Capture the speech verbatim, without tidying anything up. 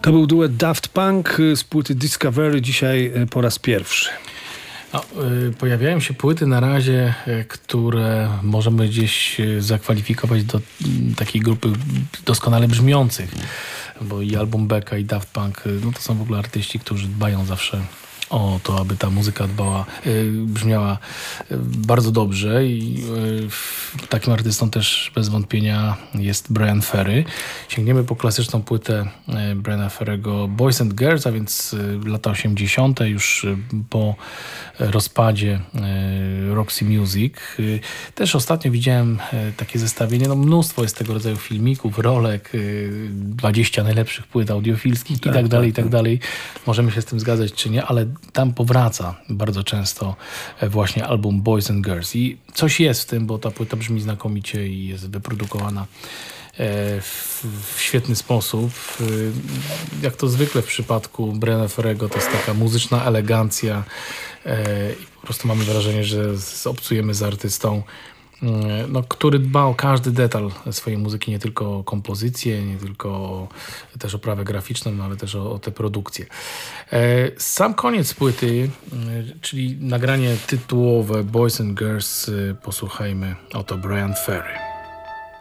To był duet Daft Punk z płyty Discovery, dzisiaj po raz pierwszy. No, y, pojawiają się płyty na razie, y, które możemy gdzieś y, zakwalifikować do y, takiej grupy doskonale brzmiących, bo i album Becka, i Daft Punk, y, no to są w ogóle artyści, którzy dbają zawsze o to, aby ta muzyka dbała, y, brzmiała y, bardzo dobrze i y, takim artystą też bez wątpienia jest Bryan Ferry. Sięgniemy po klasyczną płytę y, Bryana Ferry'ego Boys and Girls, a więc y, lata osiemdziesiąte, już y, po rozpadzie y, Roxy Music. Y, też ostatnio widziałem y, takie zestawienie, no mnóstwo jest tego rodzaju filmików, rolek, y, dwadzieścia najlepszych płyt audiofilskich tak, i tak dalej, tak, i tak dalej. Możemy się z tym zgadzać czy nie, ale tam powraca bardzo często właśnie album Boys and Girls i coś jest w tym, bo ta płyta brzmi znakomicie i jest wyprodukowana w, w świetny sposób. Jak to zwykle w przypadku Bryana Ferry'ego, to jest taka muzyczna elegancja i po prostu mamy wrażenie, że obcujemy z artystą, no, który dba o każdy detal swojej muzyki, nie tylko o kompozycję, nie tylko o, też o oprawę graficzną, no, ale też o, o te produkcje. E, sam koniec płyty, e, czyli nagranie tytułowe Boys and Girls, e, posłuchajmy, oto Bryan Ferry.